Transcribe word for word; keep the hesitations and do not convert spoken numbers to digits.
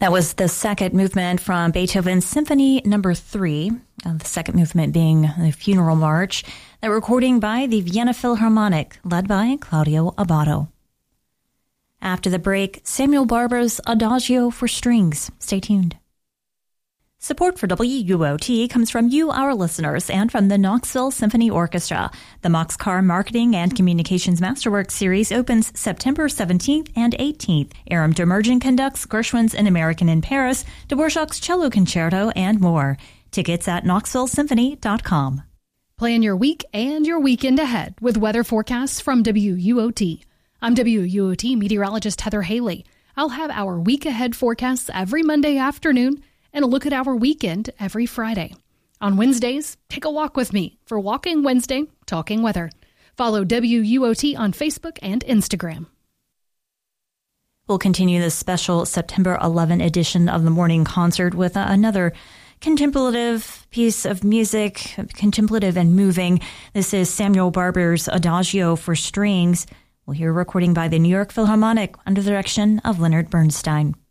That was the second movement from Beethoven's Symphony Number Three. Uh, the second movement being the Funeral March. That recording by the Vienna Philharmonic, led by Claudio Abbado. After the break, Samuel Barber's Adagio for Strings. Stay tuned. Support for W U O T comes from you, our listeners, and from the Knoxville Symphony Orchestra. The Moxcar Marketing and Communications Masterwork Series opens September seventeenth and eighteenth. Aram Demerjen conducts Gershwin's An American in Paris, Dvorak's Cello Concerto, and more. Tickets at knoxville symphony dot com. Plan your week and your weekend ahead with weather forecasts from W U O T. I'm W U O T meteorologist Heather Haley. I'll have our week ahead forecasts every Monday afternoon and a look at our weekend every Friday. On Wednesdays, take a walk with me for Walking Wednesday, Talking Weather. Follow W U O T on Facebook and Instagram. We'll continue this special September eleventh edition of the Morning Concert with uh, another contemplative piece of music, contemplative and moving. This is Samuel Barber's Adagio for Strings. We'll hear a recording by the New York Philharmonic under the direction of Leonard Bernstein.